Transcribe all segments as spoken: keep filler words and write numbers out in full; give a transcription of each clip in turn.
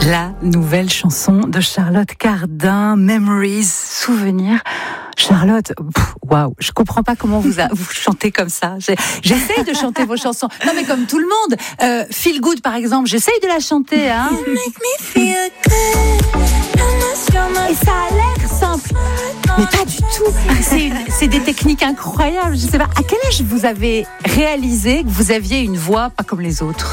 La nouvelle chanson de Charlotte Cardin, Memories, souvenirs. Charlotte, waouh, je comprends pas comment vous, a, vous chantez comme ça. J'ai, j'essaye de chanter vos chansons. Non mais comme tout le monde, euh, Feel Good par exemple, j'essaye de la chanter. Hein. Et ça a l'air simple, mais pas du tout. C'est, une, c'est des techniques incroyables. Je sais pas, à quel âge vous avez réalisé que vous aviez une voix pas comme les autres ?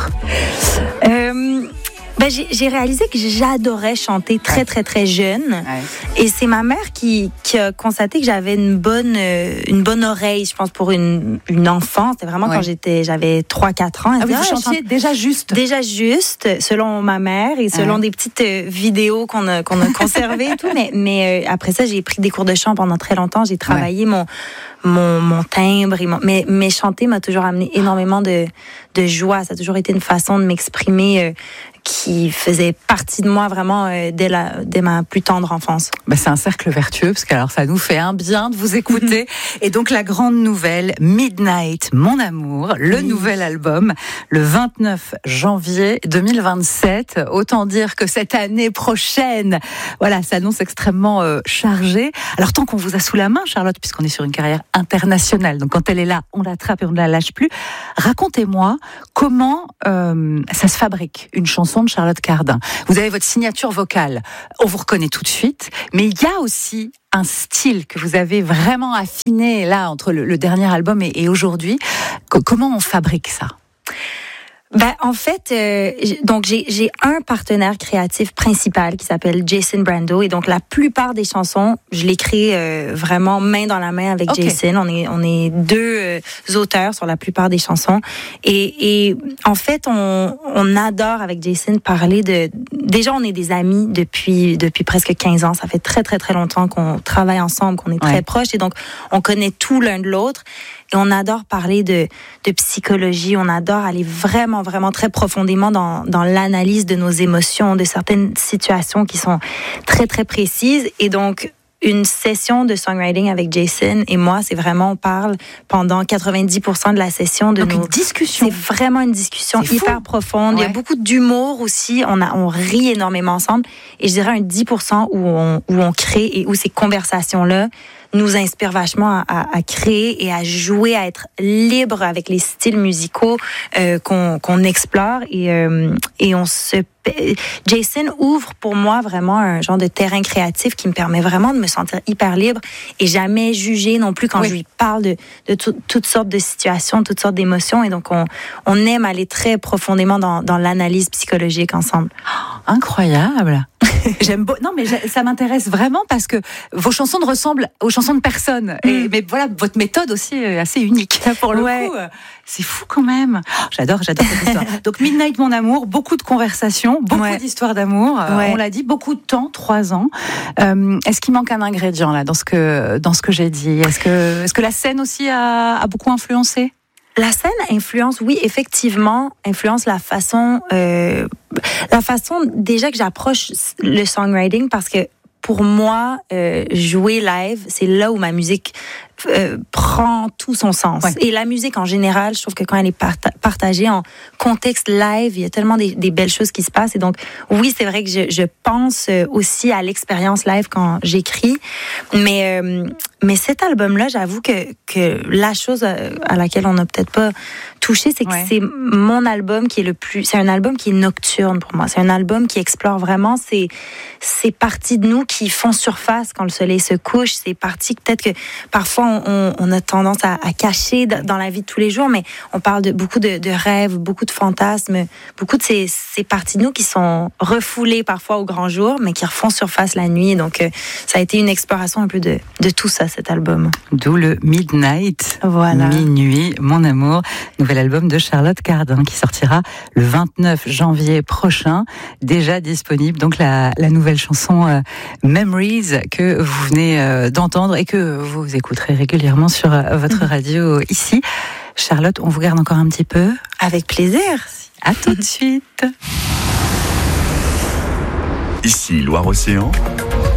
euh... Ben, j'ai, j'ai réalisé que j'adorais chanter très, très, très jeune. Ouais. Et c'est ma mère qui, qui a constaté que j'avais une bonne, euh, une bonne oreille, je pense, pour une, une enfant. C'était vraiment ouais. quand j'étais, j'avais trois quatre ans. Ah oui, vous chantiez déjà juste? Déjà juste, selon ma mère et selon ouais. des petites euh, vidéos qu'on a, qu'on a conservées et tout. Mais, mais euh, après ça, j'ai pris des cours de chant pendant très longtemps. J'ai travaillé ouais. mon... Mon, mon timbre, et mon, mais, mais chanter m'a toujours amené énormément de, de joie. Ça a toujours été une façon de m'exprimer euh, qui faisait partie de moi vraiment euh, dès, la, dès ma plus tendre enfance. Ben c'est un cercle vertueux, parce que alors ça nous fait un bien de vous écouter. Et donc la grande nouvelle, Midnight, mon amour, le oui. nouvel album, le vingt-neuf janvier deux mille vingt-sept. Autant dire que cette année prochaine, voilà, s'annonce extrêmement euh, chargée. Alors tant qu'on vous a sous la main, Charlotte, puisqu'on est sur une carrière internationale, donc quand elle est là, on l'attrape et on ne la lâche plus. Racontez-moi comment euh, ça se fabrique, une chanson de Charlotte Cardin. Vous avez votre signature vocale, on vous reconnaît tout de suite, mais il y a aussi un style que vous avez vraiment affiné là entre le, le dernier album et, et aujourd'hui. C- comment on fabrique ça ? Ben en fait, euh, donc j'ai j'ai un partenaire créatif principal qui s'appelle Jason Brando et donc la plupart des chansons, je l'écris euh, vraiment main dans la main avec okay. Jason. On est on est deux euh, auteurs sur la plupart des chansons et et en fait on on adore avec Jason parler de déjà on est des amis depuis depuis presque quinze ans. Ça fait très très très longtemps qu'on travaille ensemble, qu'on est très ouais. proches et donc on connaît tout l'un de l'autre. Et on adore parler de, de psychologie, on adore aller vraiment, vraiment très profondément dans, dans l'analyse de nos émotions, de certaines situations qui sont très, très précises. Et donc, une session de songwriting avec Jason et moi, c'est vraiment, on parle pendant quatre-vingt-dix pour cent de la session de donc nos... une discussion. C'est vraiment une discussion c'est hyper fou. profonde. Ouais. Il y a beaucoup d'humour aussi. On, a, on rit énormément ensemble. Et je dirais un dix pour cent où on, où on crée et où ces conversations-là nous inspire vachement à, à, à créer et à jouer, à être libre avec les styles musicaux euh, qu'on, qu'on explore et, euh, et on se Jason ouvre pour moi vraiment un genre de terrain créatif qui me permet vraiment de me sentir hyper libre et jamais jugée non plus quand oui. je lui parle de, de tout, toutes sortes de situations, toutes sortes d'émotions et donc on, on aime aller très profondément dans, dans l'analyse psychologique ensemble. Oh, incroyable. J'aime beau... Non mais ça m'intéresse vraiment parce que vos chansons ne ressemblent aux chansons de personne. Mm. Et, mais voilà, votre méthode aussi est assez unique pour le ouais. coup. C'est fou quand même. Oh, j'adore, j'adore cette histoire. Donc Midnight, mon amour, beaucoup de conversations, beaucoup ouais. d'histoires d'amour. Ouais. On l'a dit, beaucoup de temps, trois ans. Euh, est-ce qu'il manque un ingrédient là dans ce que dans ce que j'ai dit ? Est-ce que est-ce que la scène aussi a, a beaucoup influencé ? La scène influence, oui, effectivement, influence la façon, euh, la façon déjà que j'approche le songwriting parce que pour moi, euh, jouer live, c'est là où ma musique euh, prend tout son sens. Ouais. Et la musique en général, je trouve que quand elle est parta- partagée en contexte live, il y a tellement des, des belles choses qui se passent. Et donc, oui, c'est vrai que je, je pense aussi à l'expérience live quand j'écris. Mais, euh, mais cet album-là, j'avoue que, que la chose à laquelle on n'a peut-être pas touché, c'est que ouais. c'est mon album qui est le plus... C'est un album qui est nocturne pour moi. C'est un album qui explore vraiment ces, ces parties de nous qui font surface quand le soleil se couche. Ces parties que peut-être que parfois on, on a tendance à, à cacher dans la vie de tous les jours, mais on parle de beaucoup de, de rêves, beaucoup de fantasmes, beaucoup de ces, ces parties de nous qui sont refoulées parfois au grand jour, mais qui refont surface la nuit. Donc, euh, ça a été une exploration un peu de, de tout ça, cet album. D'où le Midnight, voilà. Minuit, mon amour, nouvel album de Charlotte Cardin qui sortira le vingt-neuf janvier prochain, déjà disponible. Donc, la, la nouvelle chanson euh, Memories que vous venez euh, d'entendre et que vous écouterez régulièrement sur euh, votre radio ici. Charlotte, on vous garde encore un petit peu ? Avec plaisir. À tout de suite. Ici Loire-Océan,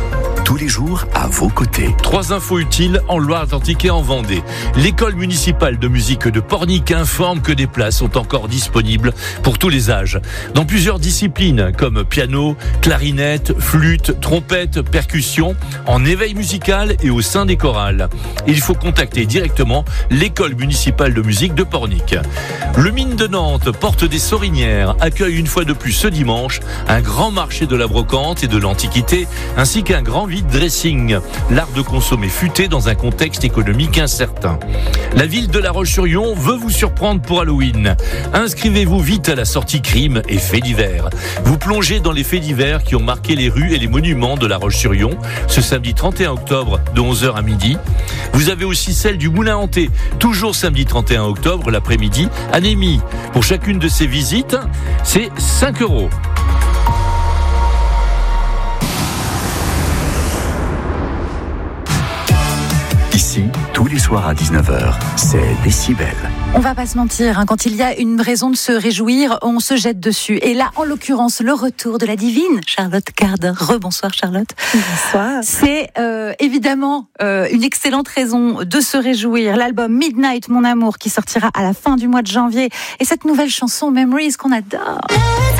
tous les jours à vos côtés. Trois infos utiles en Loire-Atlantique et en Vendée. L'école municipale de musique de Pornic informe que des places sont encore disponibles pour tous les âges. Dans plusieurs disciplines comme piano, clarinette, flûte, trompette, percussion, en éveil musical et au sein des chorales. Il faut contacter directement l'école municipale de musique de Pornic. Le Mine de Nantes, porte des Sorinières, accueille une fois de plus ce dimanche un grand marché de la brocante et de l'antiquité, ainsi qu'un grand vide dressing, l'art de consommer futé dans un contexte économique incertain. La ville de La Roche-sur-Yon veut vous surprendre pour Halloween. Inscrivez-vous vite à la sortie crime et faits divers. Vous plongez dans les faits divers qui ont marqué les rues et les monuments de La Roche-sur-Yon ce samedi trente et un octobre de onze heures à midi. Vous avez aussi celle du Moulin Hanté, toujours samedi trente et un octobre l'après-midi à Némy. Pour chacune de ces visites, c'est cinq euros. Ici, tous les soirs à dix-neuf heures, c'est Décibel. On va pas se mentir, hein, quand il y a une raison de se réjouir, on se jette dessus. Et là, en l'occurrence, le retour de la divine Charlotte Cardin. Rebonsoir Charlotte. Bonsoir. C'est euh, évidemment euh, une excellente raison de se réjouir. L'album Midnight, Mon Amour, qui sortira à la fin du mois de janvier. Et cette nouvelle chanson, Memories, qu'on adore.